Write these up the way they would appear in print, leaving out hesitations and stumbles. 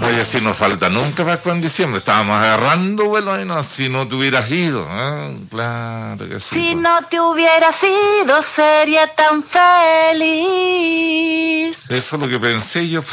Oye, si nos falta nunca Pascua en diciembre. Estábamos agarrando vuelo y no, si no te hubieras ido. Claro que sí. Si no te hubieras ido, sería tan feliz. Eso es lo que pensé yo.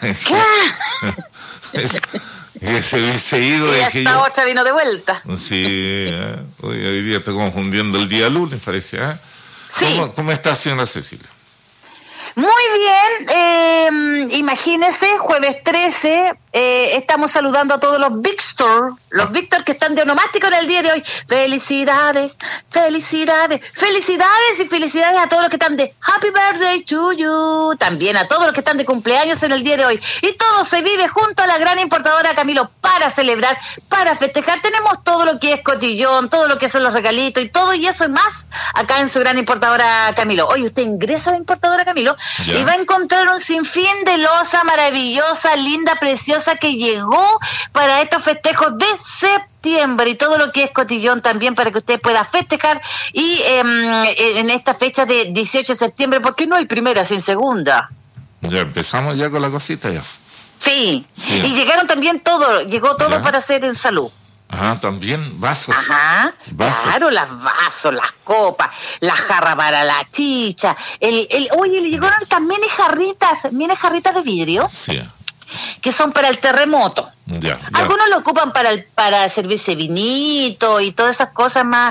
Que se hubiese ido. Y esta yo... otra vino de vuelta. Sí, hoy día estoy confundiendo el día lunes, parece. Sí. ¿Cómo está, señora Cecilia? Muy bien, imagínese, jueves 13, estamos saludando a todos los Víctor que están de onomástico en el día de hoy. Felicidades, felicidades, felicidades y felicidades a todos los que están de Happy Birthday to you, también a todos los que están de cumpleaños en el día de hoy. Y todo se vive junto a la gran importadora Camilo para celebrar, para festejar. Tenemos todo lo que es cotillón, todo lo que son los regalitos y todo y eso y más acá en su gran importadora Camilo. Hoy usted ingresa a la importadora Camilo. Ya. Y va a encontrar un sinfín de loza maravillosa, linda, preciosa que llegó para estos festejos de septiembre y todo lo que es cotillón también para que usted pueda festejar y en esta fecha de 18 de septiembre, porque no hay primera sin segunda. Ya empezamos ya con la cosita ya. Sí. Y llegaron también llegó todo para hacer en salud. Ajá, también vasos. Ajá, vasos. Claro, las vasos, las copas, la jarra para la chicha. Oye, le llegaron estas mini jarritas de vidrio. Sí. Que son para el terremoto. Ya. Algunos lo ocupan para servirse vinito y todas esas cosas más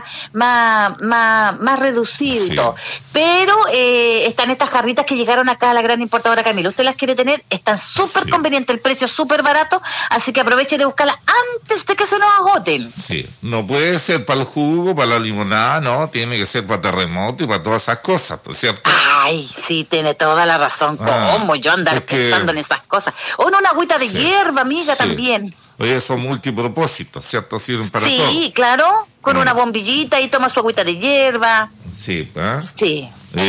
reducido. Sí. Pero están estas jarritas que llegaron acá a la gran importadora Camilo. ¿Usted las quiere tener? Están súper convenientes, el precio es súper barato, así que aproveche de buscarlas antes de que se nos agoten. Sí, no puede ser para el jugo, para la limonada, no, tiene que ser para terremoto y para todas esas cosas, ¿no es cierto? Ay, sí, tiene toda la razón. ¿Cómo yo andar pensando en esas cosas? O en una agüita de hierba, amiga, también. Oye, son multipropósitos, ¿cierto? Sirven para todo. Sí, claro, con una bombillita y toma su agüita de hierba. Sí, Sí.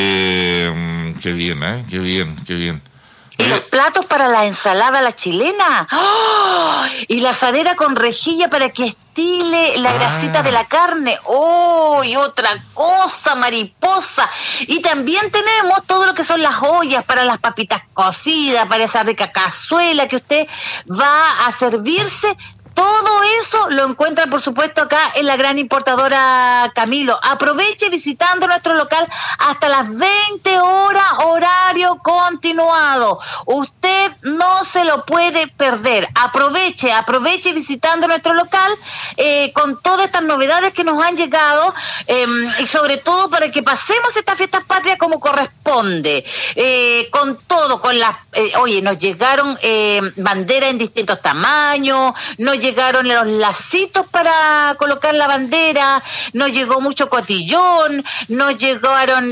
Qué bien, qué bien. Y los platos para la ensalada a la chilena. ¡Oh! Y la asadera con rejilla para que estile la grasita de la carne. ¡Oh! Y otra cosa, mariposa. Y también tenemos todo lo que son las ollas para las papitas cocidas, para esa rica cazuela que usted va a servirse. Todo eso lo encuentran, por supuesto, acá en la gran importadora Camilo. Aproveche visitando nuestro local hasta las 20 horas, horario continuado. Usted no se lo puede perder. Aproveche visitando nuestro local con todas estas novedades que nos han llegado y sobre todo para que pasemos estas fiestas patrias como corresponde. Con todo, con las... oye, nos llegaron banderas en distintos tamaños, nos llegaron los lacitos para colocar la bandera, nos llegó mucho cotillón, nos llegaron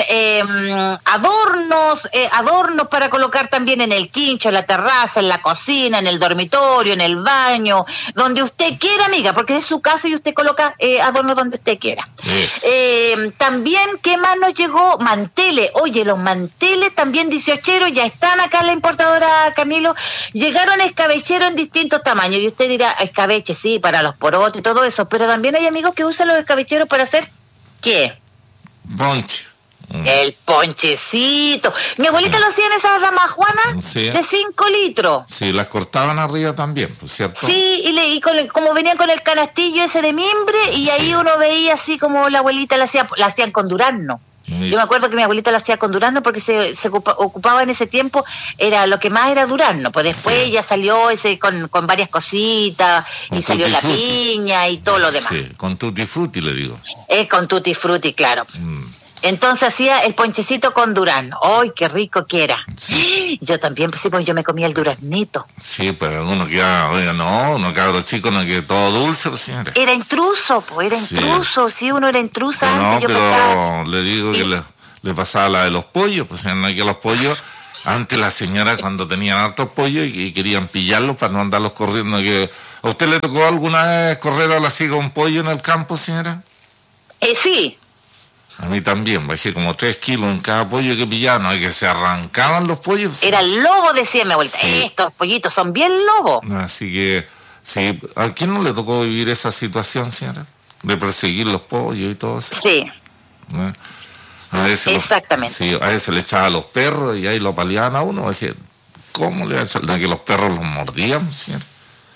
adornos para colocar también en el quincho, en la terraza, en la cocina, en el dormitorio, en el baño, donde usted quiera, amiga, porque es su casa y usted coloca adornos donde usted quiera. Yes. También, ¿qué más nos llegó? Manteles. Oye, los manteles también 18 ya están acá en la importadora Camilo. Llegaron escabecheros en distintos tamaños y usted dirá, escabeche, sí, para los porotos y todo eso, pero también hay amigos que usan los escabecheros para hacer, ¿qué? Ponche. El ponchecito. Mi abuelita lo hacía en esas ramajuanas de 5 litros. Sí, las cortaban arriba también, ¿cierto? Sí, y como venían con el canastillo ese de mimbre, y ahí uno veía así como la abuelita la hacían con durazno. Yo me acuerdo que mi abuelita la hacía con durazno porque se ocupaba en ese tiempo, era lo que más era durazno, pues después ya salió ese con varias cositas y salió la piña y todo lo demás. Sí, con tutti frutti le digo. Con tutti frutti, claro. Entonces hacía el ponchecito con durazno. ¡Ay, qué rico que era! Sí. Yo también, pues yo me comía el duraznito. Sí, pero uno queda, oiga, no, uno cabro chico, no queda todo dulce, pues, señora. Era intruso, sí, uno era intrusa pero antes. No, pero le digo que le pasaba la de los pollos, pues, señora, que los pollos, antes la señora cuando tenían hartos pollos y querían pillarlos para no andarlos corriendo, que ¿a usted le tocó alguna vez correr a la siga un pollo en el campo, señora? Sí. A mí también, bajé como 3 kilos en cada pollo que pillaban, ¿no? Que se arrancaban los pollos. Era lobo, decía mi abuelita. Sí. Estos pollitos son bien lobos. Así que, sí, ¿a quién no le tocó vivir esa situación, señora? De perseguir los pollos y todo eso. Sí. A veces exactamente. A veces le echaba a los perros y ahí lo paliaban a uno. Decía, ¿cómo le va a echar? Que los perros los mordían, señora.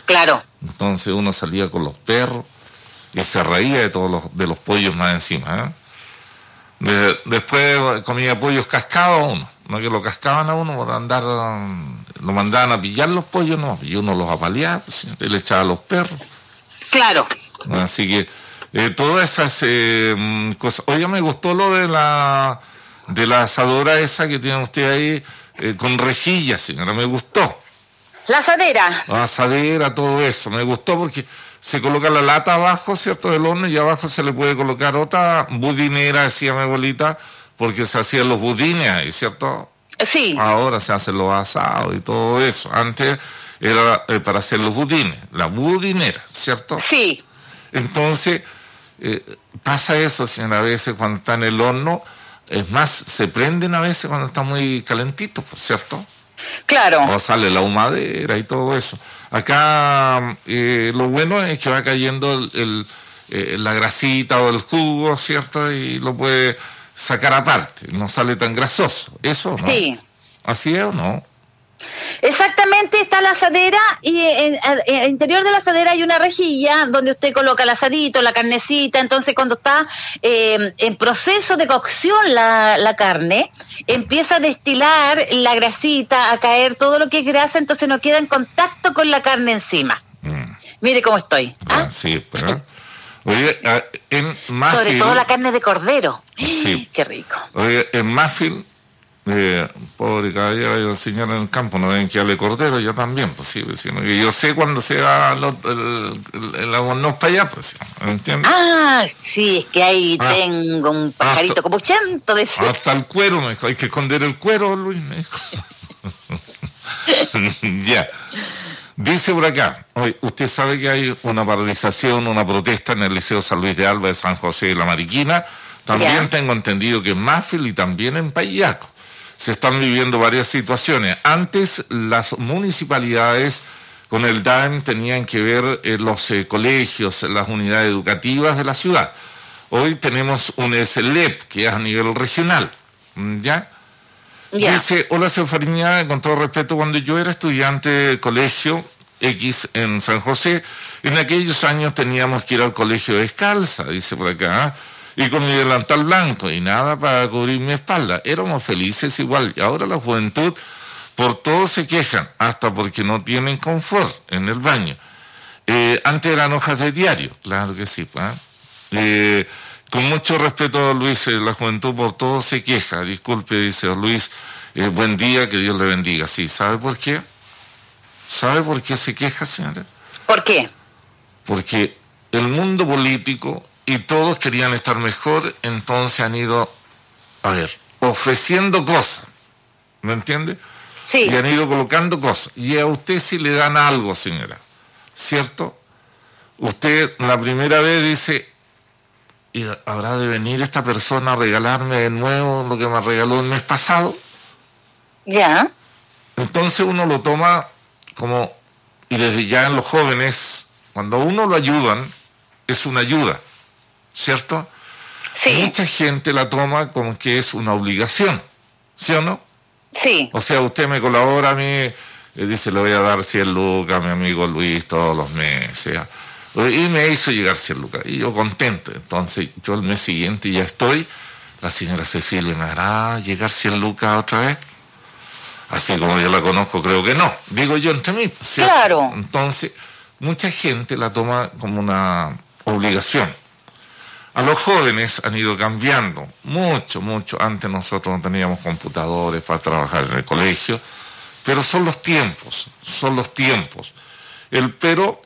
Claro. Entonces uno salía con los perros y se reía de de los pollos más encima, después comía pollos cascados uno, no que lo cascaban a uno por andar, lo mandaban a pillar los pollos, no, y uno los apaleaba, pues, y le echaba a los perros. Claro. Así que todas esas cosas. Oye, me gustó lo de la asadora esa que tiene usted ahí, con rejilla, señora, me gustó. La asadera. La asadera, todo eso, me gustó porque se coloca la lata abajo, ¿cierto?, del horno, y abajo se le puede colocar otra budinera, decía mi abuelita, porque se hacían los budines ahí, ¿cierto? Sí. Ahora se hacen los asados y todo eso. Antes era para hacer los budines, la budinera, ¿cierto? Sí. Entonces, pasa eso, señora, a veces cuando está en el horno, es más, se prenden a veces cuando está muy calentito, ¿cierto? Claro. O sale la humadera y todo eso. Acá lo bueno es que va cayendo la grasita o el jugo, ¿cierto? Y lo puede sacar aparte, no sale tan grasoso. ¿Eso no? Sí. ¿Así es o no? Exactamente, está la asadera y en el interior de la asadera hay una rejilla donde usted coloca el asadito, la carnecita. Entonces cuando está en proceso de cocción la carne, empieza a destilar la grasita, a caer todo lo que es grasa, entonces no queda en contacto con la carne encima. Mire cómo estoy. ¿Ah? Sí, pero... Oye, en Mafil... Sobre todo la carne de cordero. Sí. Qué rico. Oye, en Mafil... pobre caballero, hay un señor en el campo, no deben que hable cordero, yo también, pues sí, sino que yo sé cuando se va el albornoz para allá, pues, ¿entiendes? Ah, sí, es que ahí tengo un pajarito copuchento de ese. Hasta el cuero, me dijo, hay que esconder el cuero, Luis, me dijo. Ya. Dice por acá, oye, usted sabe que hay una paralización, una protesta en el Liceo San Luis de Alba de San José de la Mariquina. También Ya. tengo entendido que en Mafil y también en Payaco se están viviendo varias situaciones. Antes las municipalidades con el DAEM tenían que ver los colegios, las unidades educativas de la ciudad. Hoy tenemos un SLEP, que es a nivel regional, ¿ya? Ya. Dice, hola, señor Fariña, con todo respeto, cuando yo era estudiante de colegio X en San José, en aquellos años teníamos que ir al colegio descalza, dice por acá, y con mi delantal blanco y nada para cubrir mi espalda. Éramos felices igual. Y ahora la juventud por todo se quejan, hasta porque no tienen confort en el baño. Antes eran hojas de diario, claro que sí. Con mucho respeto, Luis, la juventud por todo se queja. Disculpe, dice Luis, buen día, que Dios le bendiga. Sí, ¿sabe por qué? ¿Sabe por qué se queja, señora? ¿Por qué? Porque el mundo político y todos querían estar mejor, entonces han ido, a ver, ofreciendo cosas, ¿me entiende? Sí. Y han ido colocando cosas. Y a usted si le dan algo, señora, ¿cierto? Usted la primera vez dice, ¿y habrá de venir esta persona a regalarme de nuevo lo que me regaló el mes pasado? Ya. Entonces uno lo toma como, y desde ya en los jóvenes, cuando a uno lo ayudan, es una ayuda, ¿cierto? Sí. Mucha gente la toma como que es una obligación, ¿sí o no? Sí. O sea, usted me colabora a mí, dice, le voy a dar 100 lucas a mi amigo Luis todos los meses, y me hizo llegar 100 lucas, y yo contento. Entonces, yo el mes siguiente ya estoy, la señora Cecilia, ¿me hará llegar 100 lucas otra vez? Así como yo la conozco, creo que no. Digo yo entre mí, ¿cierto? Claro. Entonces, mucha gente la toma como una obligación. A los jóvenes han ido cambiando mucho, mucho. Antes nosotros no teníamos computadores para trabajar en el colegio, pero son los tiempos, son los tiempos. El pero,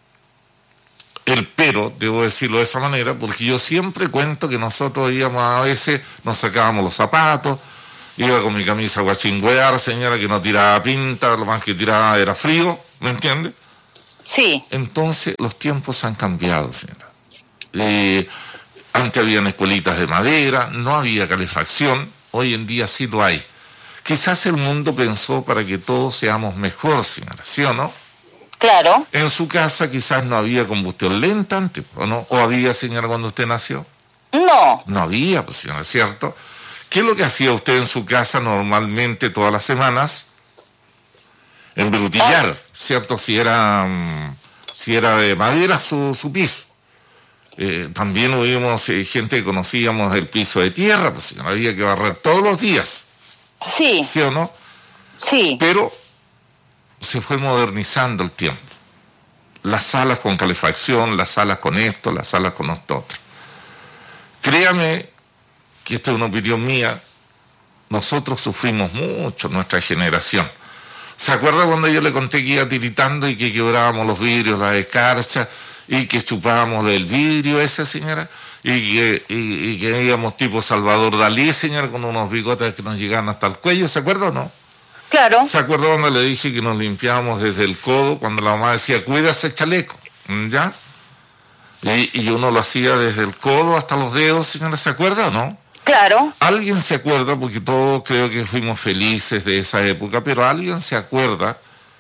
debo decirlo de esa manera, porque yo siempre cuento que nosotros íbamos a veces, nos sacábamos los zapatos, iba con mi camisa guachingüear, señora, que no tiraba pinta, lo más que tiraba era frío, ¿me entiende? Sí. Entonces los tiempos han cambiado, señora. Antes habían escuelitas de madera, no había calefacción, hoy en día sí lo hay. Quizás el mundo pensó para que todos seamos mejor, señora, ¿sí o no? Claro. En su casa quizás no había combustión lenta antes, ¿o no? ¿O había, señora, cuando usted nació? No. No había, pues, señora, ¿cierto? ¿Qué es lo que hacía usted en su casa normalmente todas las semanas? embrutillar, ¿cierto? Si era de madera su piso. También hubimos gente que conocíamos el piso de tierra, pues había que barrer todos los días. Sí. ¿Sí o no? Sí. Pero se fue modernizando el tiempo. Las salas con calefacción, las salas con esto, las salas con esto otro. Créame que esta es una opinión mía, nosotros sufrimos mucho, nuestra generación. ¿Se acuerda cuando yo le conté que iba tiritando y que quebrábamos los vidrios, las escarchas, y que chupábamos del vidrio esa señora? Y que íbamos tipo Salvador Dalí, señora, con unos bigotes que nos llegaban hasta el cuello, ¿se acuerda o no? Claro. ¿Se acuerda cuando le dije que nos limpiábamos desde el codo, cuando la mamá decía, cuídase chaleco? ¿Ya? Y uno lo hacía desde el codo hasta los dedos, señora, ¿se acuerda o no? Claro. Alguien se acuerda, porque todos creo que fuimos felices de esa época, pero alguien se acuerda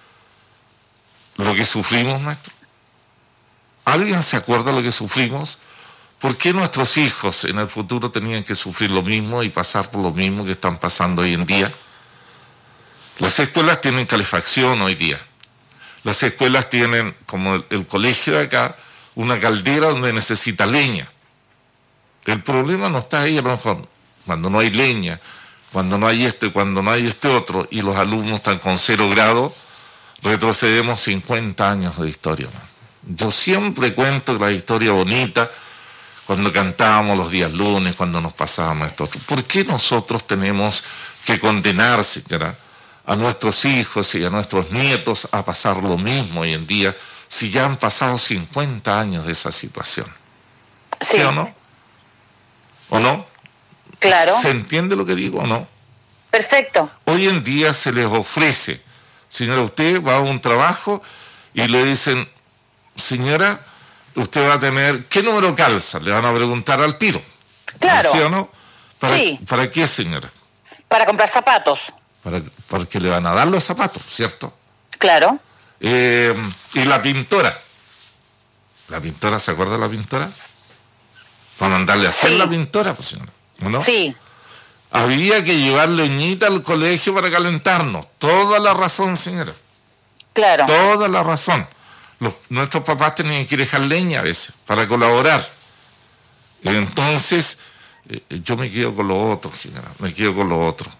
lo que sufrimos, maestro. ¿Alguien se acuerda lo que sufrimos? ¿Por qué nuestros hijos en el futuro tenían que sufrir lo mismo y pasar por lo mismo que están pasando hoy en día? Las escuelas tienen calefacción hoy día. Las escuelas tienen, como el colegio de acá, una caldera donde necesita leña. El problema no está ahí, a lo mejor, cuando no hay leña, cuando no hay cuando no hay este otro, y los alumnos están con 0 grados, retrocedemos 50 años de historia. Yo siempre cuento la historia bonita, cuando cantábamos los días lunes, cuando nos pasábamos esto. ¿Por qué nosotros tenemos que condenar, señora, a nuestros hijos y a nuestros nietos a pasar lo mismo hoy en día, si ya han pasado 50 años de esa situación? Sí. ¿Sí o no? ¿O no? Claro. ¿Se entiende lo que digo o no? Perfecto. Hoy en día se les ofrece, señora, usted va a un trabajo y le dicen, señora, usted va a tener, ¿qué número calza? Le van a preguntar al tiro. Claro. ¿Sí o no? Sí. ¿Para qué, señora? Para comprar zapatos. Para que le van a dar los zapatos, ¿cierto? Claro. Y la pintora. ¿La pintora, se acuerda de la pintora? Para mandarle a hacer la pintora, pues, señora, ¿no? Sí. Había que llevar leñita al colegio para calentarnos. Toda la razón, señora. Claro. Toda la razón. Nuestros papás tenían que dejar leña a veces para colaborar. Entonces, yo me quedo con lo otro, señora. Me quedo con lo otro.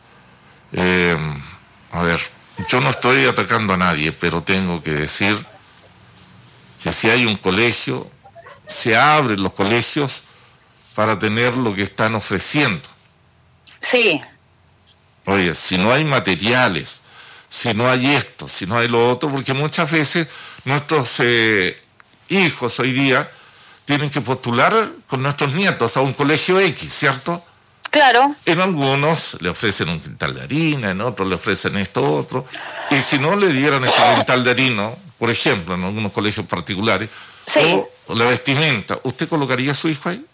A ver, yo no estoy atacando a nadie, pero tengo que decir que si hay un colegio, se abren los colegios para tener lo que están ofreciendo. Sí. Oye, si no hay materiales, si no hay esto, si no hay lo otro, porque muchas veces nuestros hijos hoy día tienen que postular con nuestros nietos a un colegio X, ¿cierto? Claro. En algunos le ofrecen un quintal de harina, en otros le ofrecen esto otro, y si no le dieran ese quintal de harina, por ejemplo, en algunos colegios particulares, sí, o la vestimenta, ¿usted colocaría a su hijo ahí?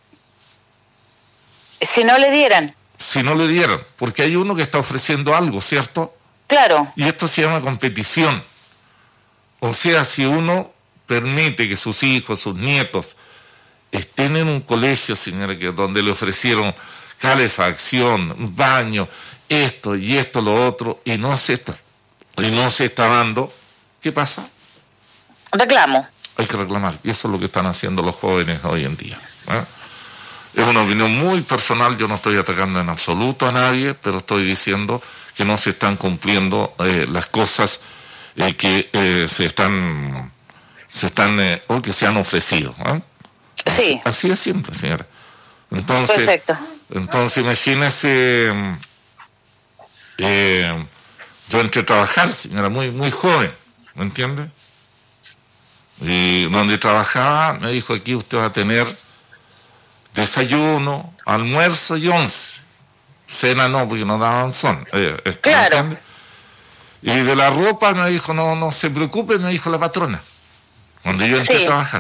Si no le dieran. Si no le dieran, porque hay uno que está ofreciendo algo, ¿cierto? Claro. Y esto se llama competición. O sea, si uno permite que sus hijos, sus nietos, estén en un colegio, señora, que donde le ofrecieron calefacción, baño, esto y esto, lo otro, y no se está dando, ¿qué pasa? Reclamo. Hay que reclamar, y eso es lo que están haciendo los jóvenes hoy en día. Es una opinión muy personal, yo no estoy atacando en absoluto a nadie, pero estoy diciendo que no se están cumpliendo las cosas que o que se han ofrecido. Sí. Así es siempre, señora. Entonces, perfecto. Entonces imagínese, yo entré a trabajar, señora, muy, muy joven, ¿me entiende? Y donde trabajaba me dijo, aquí usted va a tener desayuno, almuerzo y 11. Cena no, porque no daban son. Claro. ¿Entiende? Y de la ropa me dijo, no se preocupe, me dijo la patrona, cuando yo entré a trabajar.